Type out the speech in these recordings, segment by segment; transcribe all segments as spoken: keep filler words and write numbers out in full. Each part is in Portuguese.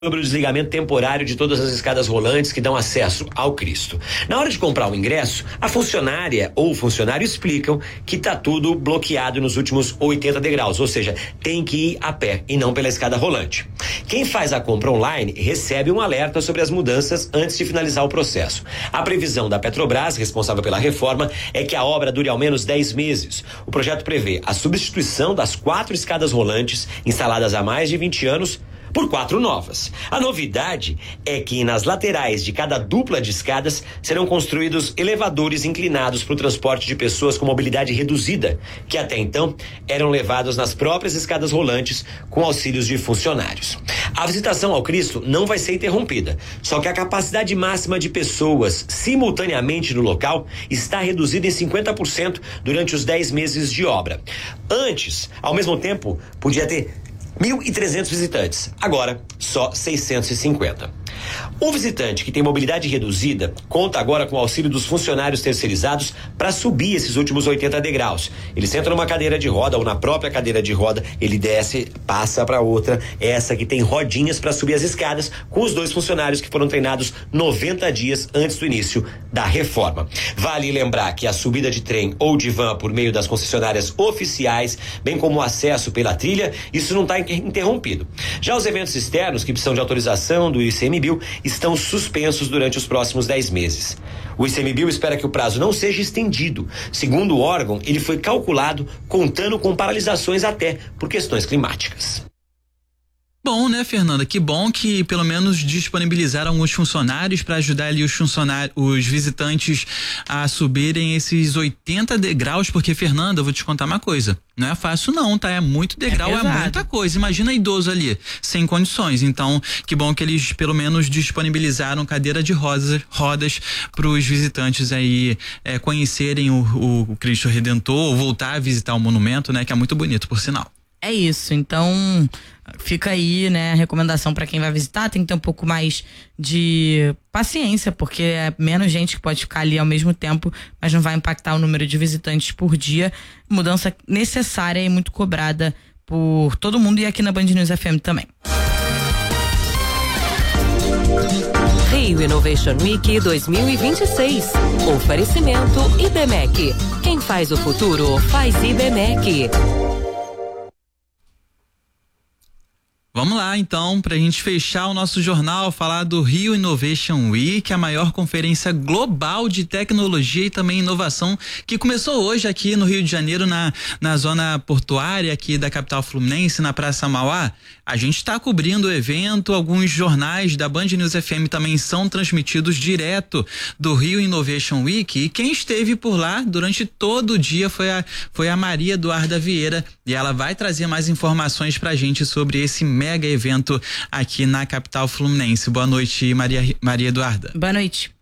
sobre o desligamento temporário de todas as escadas rolantes que dão acesso ao Cristo. Na hora de comprar o ingresso, a funcionária ou o funcionário explicam que tá tudo bloqueado nos últimos oitenta degraus, ou seja, tem que ir a pé e não pela escada rolante. Quem faz a compra online recebe um alerta sobre as mudanças antes de finalizar o processo. A previsão da Petrobras, responsável pela reforma, é que a obra dure ao menos dez meses. O projeto prevê a substituição das quatro escadas rolantes instaladas há mais de vinte anos por quatro novas. A novidade é que nas laterais de cada dupla de escadas serão construídos elevadores inclinados para o transporte de pessoas com mobilidade reduzida, que até então eram levados nas próprias escadas rolantes com auxílios de funcionários. A visitação ao Cristo não vai ser interrompida, só que a capacidade máxima de pessoas simultaneamente no local está reduzida em cinquenta por cento durante os dez meses de obra. Antes, ao mesmo tempo, podia ter mil e trezentos visitantes, agora só seiscentos e cinquenta. O visitante que tem mobilidade reduzida conta agora com o auxílio dos funcionários terceirizados para subir esses últimos oitenta degraus. Ele senta numa cadeira de roda ou na própria cadeira de roda, ele desce, passa para outra, essa que tem rodinhas para subir as escadas, com os dois funcionários que foram treinados noventa dias antes do início da reforma. Vale lembrar que a subida de trem ou de van por meio das concessionárias oficiais, bem como o acesso pela trilha, isso não está interrompido. Já os eventos externos que precisam de autorização do ICMBio estão suspensos durante os próximos dez meses. O ICMBio espera que o prazo não seja estendido. Segundo o órgão, ele foi calculado contando com paralisações até por questões climáticas. Bom, né, Fernanda? Que bom que pelo menos disponibilizaram alguns funcionários para ajudar ali os funcionários, os visitantes a subirem esses oitenta degraus, porque, Fernanda, eu vou te contar uma coisa, não é fácil não, tá? É muito degrau, é, é muita coisa. Imagina idoso ali, sem condições. Então, que bom que eles pelo menos disponibilizaram cadeira de rodas, rodas para os visitantes aí é, conhecerem o, o Cristo Redentor, voltar a visitar o monumento, né? Que é muito bonito, por sinal. É isso, então fica aí, né, a recomendação para quem vai visitar, tem que ter um pouco mais de paciência, porque é menos gente que pode ficar ali ao mesmo tempo, mas não vai impactar o número de visitantes por dia. Mudança necessária e muito cobrada por todo mundo e aqui na Band News F M também. Rio Innovation Week dois mil e vinte e seis. Oferecimento Ibmec. Quem faz o futuro faz Ibmec. Vamos lá, então, para a gente fechar o nosso jornal, falar do Rio Innovation Week, a maior conferência global de tecnologia e também inovação, que começou hoje aqui no Rio de Janeiro, na, na zona portuária aqui da capital fluminense, na Praça Mauá. A gente está cobrindo o evento, alguns jornais da Band News F M também são transmitidos direto do Rio Innovation Week, e quem esteve por lá durante todo o dia foi a, foi a Maria Eduarda Vieira, e ela vai trazer mais informações pra gente sobre esse mega evento aqui na capital fluminense. Boa noite, Maria, Maria Eduarda. Boa noite.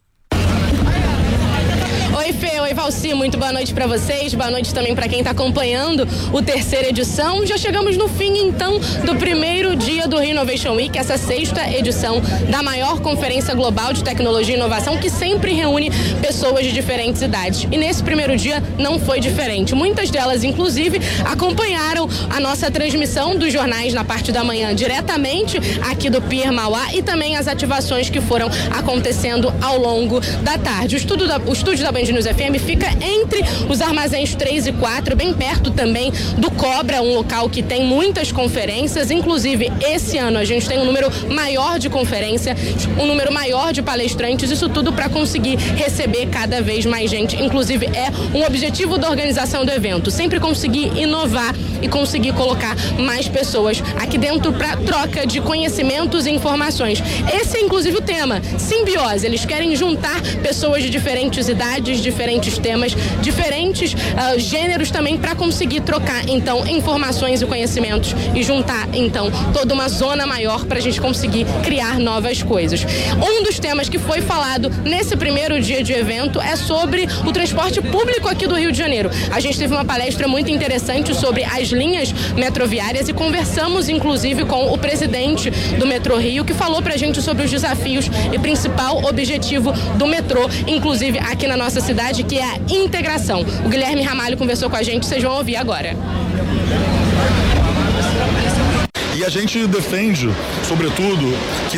Oi, Fê, oi, Valci, muito boa noite pra vocês, boa noite também pra quem tá acompanhando o terceira edição. Já chegamos no fim, então, do primeiro dia do Rio Innovation Week, essa sexta edição da maior conferência global de tecnologia e inovação, que sempre reúne pessoas de diferentes idades. E nesse primeiro dia não foi diferente. Muitas delas, inclusive, acompanharam a nossa transmissão dos jornais na parte da manhã, diretamente aqui do Pier Mauá, e também as ativações que foram acontecendo ao longo da tarde. O, estudo da, o estúdio da Band News F M fica entre os armazéns três e quatro, bem perto também do Cobra, um local que tem muitas conferências. Inclusive, esse ano a gente tem um número maior de conferência, um número maior de palestrantes, isso tudo para conseguir receber cada vez mais gente. Inclusive, é um objetivo da organização do evento, sempre conseguir inovar e conseguir colocar mais pessoas aqui dentro para troca de conhecimentos e informações. Esse é inclusive o tema, simbiose. Eles querem juntar pessoas de diferentes idades, diferentes temas, diferentes uh, gêneros também, para conseguir trocar então informações e conhecimentos e juntar então toda uma zona maior para a gente conseguir criar novas coisas. Um dos temas que foi falado nesse primeiro dia de evento é sobre o transporte público aqui do Rio de Janeiro. A gente teve uma palestra muito interessante sobre as linhas metroviárias e conversamos inclusive com o presidente do Metrô Rio, que falou pra gente sobre os desafios e principal objetivo do metrô, inclusive aqui na nossa cidade, que é a integração. O Guilherme Ramalho conversou com a gente, vocês vão ouvir agora. E a gente defende, sobretudo, que